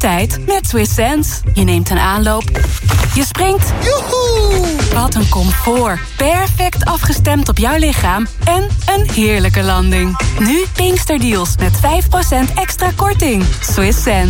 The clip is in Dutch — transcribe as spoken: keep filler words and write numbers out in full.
tijd met Swiss Sense. Je neemt een aanloop, je springt. Joehoe! Wat een comfort. Perfect afgestemd op jouw lichaam en een heerlijke landing. Nu Pinksterdeals met vijf procent extra korting. Swiss Sense.